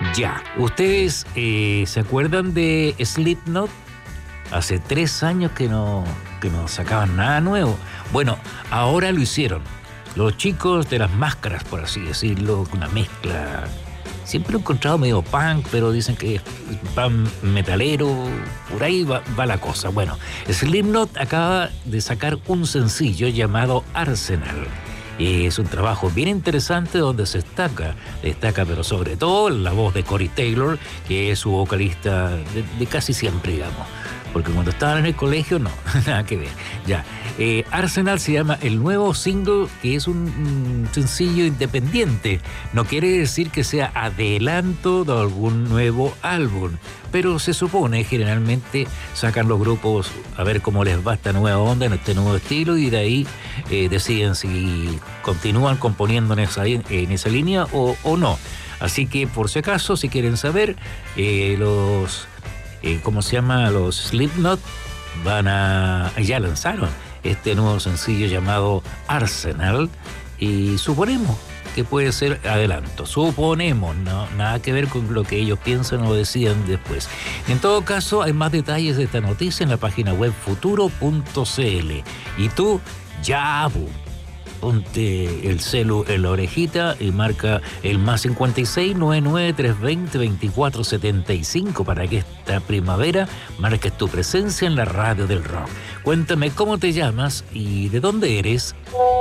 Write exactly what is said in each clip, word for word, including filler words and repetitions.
Ya, ¿ustedes eh, se acuerdan de Slipknot? Hace tres años que no, que no sacaban nada nuevo. Bueno, ahora lo hicieron. Los chicos de las máscaras, por así decirlo, una mezcla. Siempre lo he encontrado medio punk, pero dicen que es punk metalero. Por ahí va, va la cosa. Bueno, Slipknot acaba de sacar un sencillo llamado Arsenal. Es un trabajo bien interesante donde se destaca, destaca pero sobre todo la voz de Corey Taylor, que es su vocalista de, de casi siempre, digamos. Porque cuando estaban en el colegio, no, nada que ver. Ya, eh, Arsenal se llama el nuevo single, que es un, un sencillo independiente. No quiere decir que sea adelanto de algún nuevo álbum, pero se supone, generalmente sacan los grupos a ver cómo les va esta nueva onda, en este nuevo estilo, y de ahí eh, deciden si continúan componiendo en esa, en esa línea o, o no. Así que, por si acaso, si quieren saber, eh, los... Eh, ¿cómo se llama? Los Slipknot van a... ya lanzaron este nuevo sencillo llamado Arsenal y suponemos que puede ser adelanto. Suponemos, no, nada que ver con lo que ellos piensan o deciden después. En todo caso, hay más detalles de esta noticia en la página web futuro punto c l. Y tú, ya, bu, ponte el celu en la orejita y marca el más cincuenta y seis, noventa y nueve, trescientos veinte, veinticuatro setenta y cinco para que esta primavera marques tu presencia en la radio del rock. Cuéntame cómo te llamas y de dónde eres.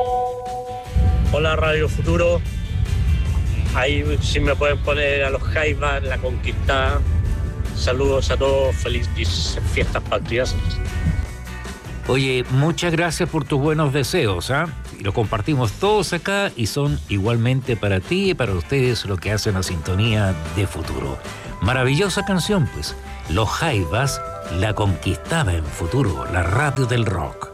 Hola Radio Futuro, ahí si me pueden poner a los Jaivas, La Conquista. Saludos a todos, felices fiestas patrias. Oye, muchas gracias por tus buenos deseos, ¿ah? ¿eh? Los compartimos todos acá y son igualmente para ti y para ustedes lo que hacen la sintonía de Futuro. Maravillosa canción, pues. Los Jaivas, La Conquistada en Futuro, la radio del rock.